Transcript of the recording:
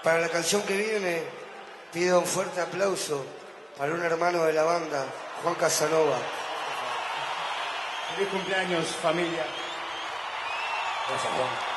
Para la canción que viene, pido un fuerte aplauso para un hermano de la banda, Juan Casanova. Feliz cumpleaños, familia. Gracias, Juan.